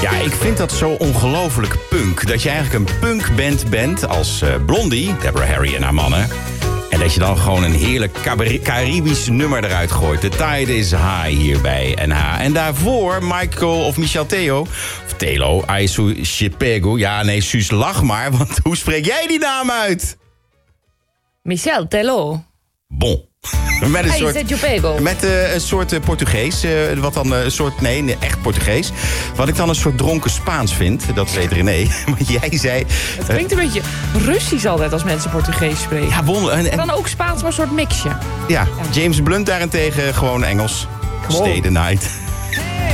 Ja, ik vind dat zo ongelooflijk punk. Dat je eigenlijk een punkband bent als Blondie, Deborah Harry en haar mannen. En dat je dan gewoon een heerlijk Caribisch nummer eruit gooit. The tide is high hier bij NH. En daarvoor Michael of Michel Theo. Of Telo, Aisu Chipego. Ja, nee, Suus, lach maar. Want hoe spreek jij die naam uit? Michel Tello. Bon. Met een soort Portugees. Wat dan een soort. Nee, echt Portugees. Wat ik dan een soort dronken Spaans vind. Dat weet René. Want jij zei. Het klinkt een beetje Russisch altijd als mensen Portugees spreken. Ja, en dan ook Spaans, maar een soort mixje. Ja, James Blunt daarentegen gewoon Engels. Stay the night.